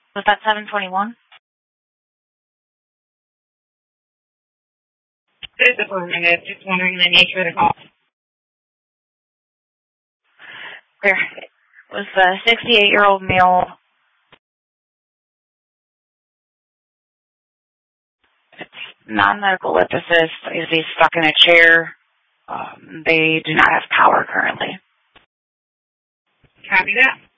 Was that 721? This is affirmative. Just wondering the nature of the call. There was a 68-year-old male. It's non-medical ellipticist. He's stuck in a chair. They do not have power currently. Copy that.